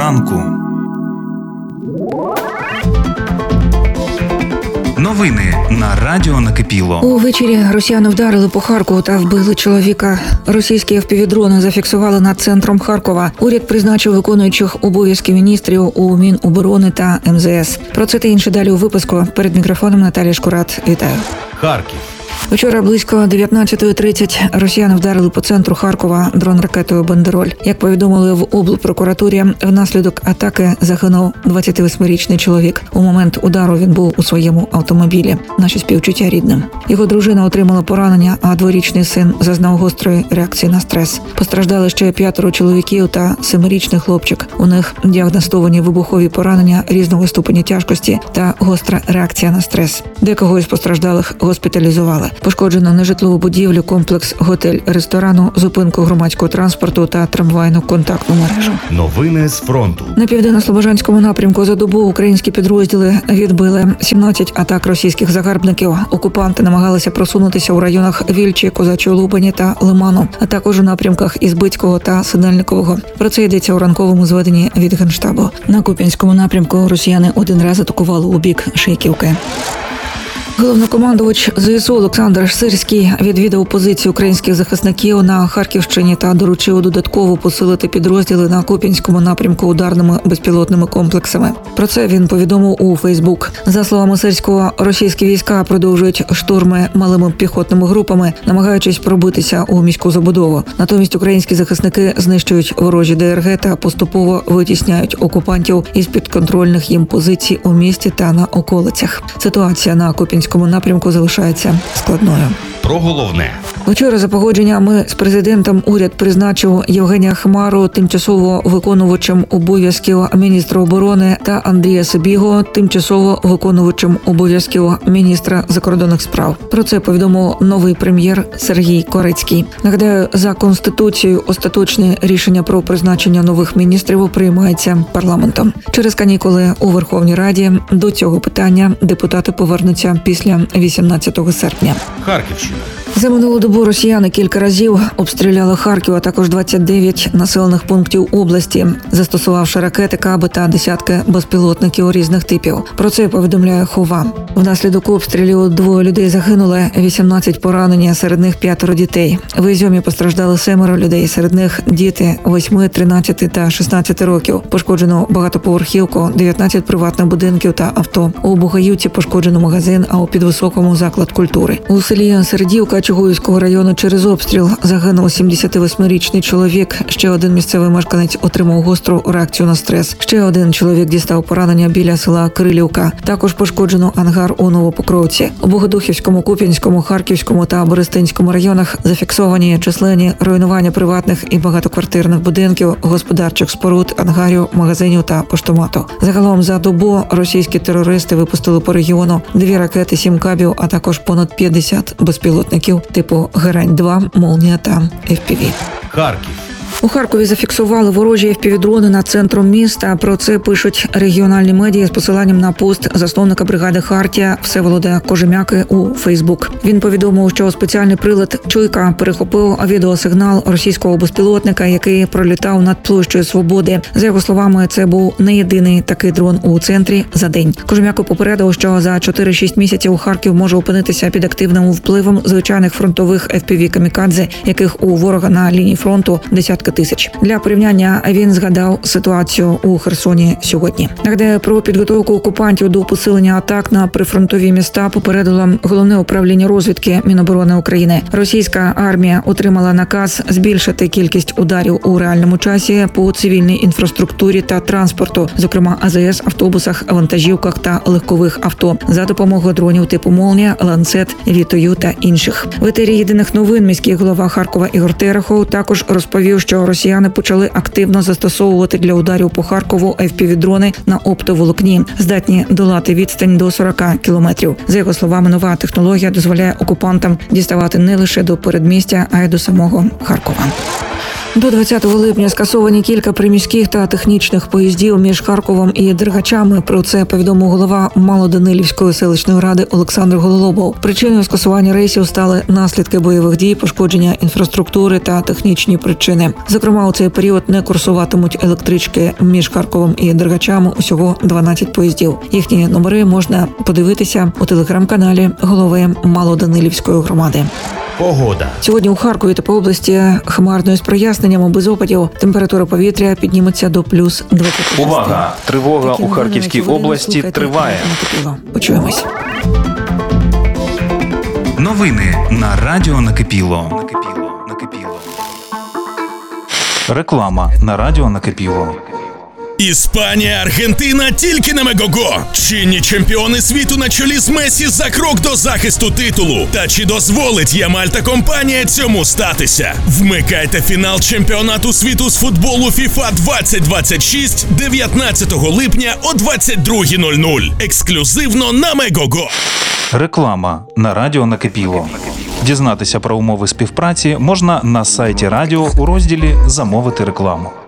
ранку. Новини на Радіо Накипіло. Увечері росіяни вдарили по Харкову та вбили чоловіка. Російські FPV-дрони зафіксували над центром Харкова. Уряд призначив виконуючих обов'язки міністрів у Міноборони та МЗС. Про це та інше далі у випуску. Перед мікрофоном Наталія Шкурат. Вітаю. Харків. Вчора близько 19:30 росіяни вдарили по центру Харкова дрон-ракетою «Бандероль». Як повідомили в облпрокуратурі, внаслідок атаки загинув 28-річний чоловік. У момент удару він був у своєму автомобілі. Наші співчуття рідним. Його дружина отримала поранення, а 2-річний син зазнав гострої реакції на стрес. Постраждали ще 5 чоловіків та 7-річний хлопчик. У них діагностовані вибухові поранення різного ступеня тяжкості та гостра реакція на стрес. Декого із постраждалих госпіталізували. Пошкоджено нежитлову будівлю, комплекс готель-ресторану, зупинку громадського транспорту та трамвайну контактну мережу. Новини з фронту. На південно-слобожанському напрямку за добу українські підрозділи відбили 17 атак російських загарбників. Окупанти намагалися просунутися у районах Вільчі, Козачої Лубані та Лиману, а також у напрямках Ізбицького та Синельникового. Про це йдеться у ранковому зведенні від Генштабу. На Куп'янському напрямку росіяни один раз атакували у бік Шийківки. Головнокомандувач ЗСУ Олександр Сирський відвідав позиції українських захисників на Харківщині та доручив додатково посилити підрозділи на Куп'янському напрямку ударними безпілотними комплексами. Про це він повідомив у Фейсбук. За словами Сирського, російські війська продовжують штурми малими піхотними групами, намагаючись пробитися у міську забудову. Натомість українські захисники знищують ворожі ДРГ та поступово витісняють окупантів із підконтрольних їм позицій у місті та на околицях. Ситуація на Куп'янському напрямку залишається складною. Про головне. Вчора за погодженнями з президентом уряд призначив Євгенія Хмару тимчасово виконувачем обов'язків міністра оборони та Андрія Сибігу тимчасово виконувачем обов'язків міністра закордонних справ. Про це повідомив новий прем'єр Сергій Корецький. Нагадаю, за Конституцією остаточне рішення про призначення нових міністрів приймається парламентом. Через канікули у Верховній Раді до цього питання депутати повернуться після 18 серпня. Харківщина. За минулу добу росіяни кілька разів обстріляли Харків, а також 29 населених пунктів області, застосувавши ракети, каби та десятки безпілотників різних типів. Про це повідомляє Хова. Внаслідок обстрілів 2 людей загинули, 18 поранені, серед них 5 дітей. В Ізюмі постраждали 7 людей, серед них діти 8, 13 та 16 років. Пошкоджено багатоповерхівку, 19 приватних будинків та авто. У Бугаївці пошкоджено магазин, а у Підвисокому – заклад культури. У селі Середівка Чугуївського району через обстріл загинув 78-річний чоловік. Ще один місцевий мешканець отримав гостру реакцію на стрес. Ще один чоловік дістав поранення біля села Крилівка. Також пошкоджено ангар у Новопокровці. У Богодухівському, Куп'янському, Харківському та Берестинському районах зафіксовані численні руйнування приватних і багатоквартирних будинків, господарчих споруд, ангарів, магазинів та поштомату. Загалом за добу російські терористи випустили по регіону 2 ракети, 7 кабів, а також понад 50 безпілотників типу «Герань-2», «Молнія» та FPV. Харків. У Харкові зафіксували ворожі FPV-дрони над центром міста. Про це пишуть регіональні медіа з посиланням на пост засновника бригади «Хартія» Всеволода Кожем'яки у Фейсбук. Він повідомив, що спеціальний прилад «Чуйка» перехопив відеосигнал російського безпілотника, який пролітав над площею Свободи. За його словами, це був не єдиний такий дрон у центрі за день. Кожем'яко попередив, що за 4-6 місяців Харків може опинитися під активним впливом звичайних фронтових FPV-камікадзе, яких у ворога на лінії фронту десятки тисяч. Для порівняння він згадав ситуацію у Херсоні сьогодні. Нагадаю, про підготовку окупантів до посилення атак на прифронтові міста попередило Головне управління розвідки Міноборони України. Російська армія отримала наказ збільшити кількість ударів у реальному часі по цивільній інфраструктурі та транспорту, зокрема АЗС, автобусах, вантажівках та легкових авто, за допомогою дронів типу «Молнія», «Ланцет», «Вітою» та інших. В етері «Єдиних новин» міський голова Харкова Ігор Терехов також розповів, що росіяни почали активно застосовувати для ударів по Харкову FPV-дрони на оптоволокні, здатні долати відстань до 40 кілометрів. За його словами, нова технологія дозволяє окупантам діставати не лише до передмістя, а й до самого Харкова. До 20 липня скасовані кілька приміських та технічних поїздів між Харковом і Дергачами. Про це повідомив голова Малоданилівської селищної ради Олександр Гололобов. Причиною скасування рейсів стали наслідки бойових дій, пошкодження інфраструктури та технічні причини. Зокрема, у цей період не курсуватимуть електрички між Харковом і Дергачами. Усього 12 поїздів. Їхні номери можна подивитися у телеграм-каналі голови Малоданилівської громади. Погода. Сьогодні у Харкові та по області хмарно з проясненнями, без опадів. Температура повітря підніметься до плюс 26. Увага! Тривога у Харківській області триває. Почуємось. Новини на Радіо Накипіло. Реклама на Радіо Накипіло. Іспанія, Аргентина тільки на Мегого. Чинні чемпіони світу на чолі з Месі за крок до захисту титулу. Та чи дозволить Ямаль та компанія цьому статися? Вмикайте фінал чемпіонату світу з футболу FIFA 2026 19 липня о 22:00. Ексклюзивно на Мегого. Реклама на Радіо Накипіло. Дізнатися про умови співпраці можна на сайті радіо у розділі «Замовити рекламу».